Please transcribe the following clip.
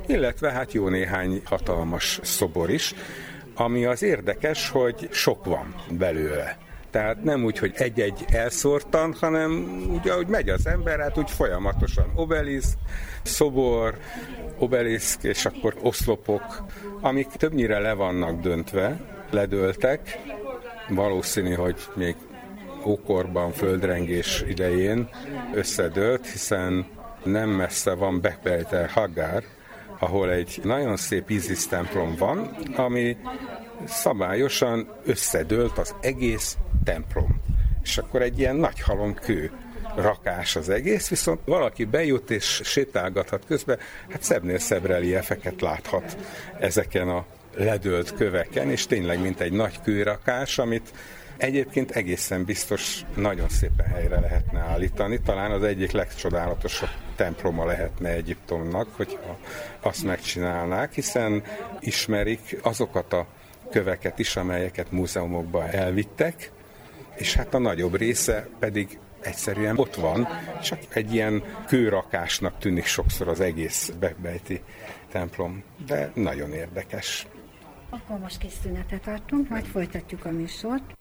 illetve hát jó néhány hatalmas szobor is, ami az érdekes, hogy sok van belőle. Tehát nem úgy, hogy egy-egy elszórtan, hanem úgy, ahogy megy az ember, hát úgy folyamatosan obeliszk, szobor, obeliszk, és akkor oszlopok, amik többnyire le vannak döntve, ledőltek. Valószínű, hogy még ókorban, földrengés idején összedőlt, hiszen nem messze van Beit Haggar, ahol egy nagyon szép Isis templom van, ami szabályosan összedőlt az egész templom. És akkor egy ilyen nagy halomkő rakás az egész, viszont valaki bejut és sétálgathat közben, hát szebbnél szebb reliefeket láthat ezeken a ledőlt köveken, és tényleg mint egy nagy kőrakás, amit egyébként egészen biztos nagyon szépen helyre lehetne állítani. Talán az egyik legcsodálatosabb temploma lehetne Egyiptomnak, hogyha azt megcsinálnák, hiszen ismerik azokat a köveket is, amelyeket múzeumokba elvittek, és hát a nagyobb része pedig egyszerűen ott van, csak egy ilyen kőrakásnak tűnik sokszor az egész beiti templom, de nagyon érdekes. Akkor most kis szünetet tartunk, majd folytatjuk a műsort.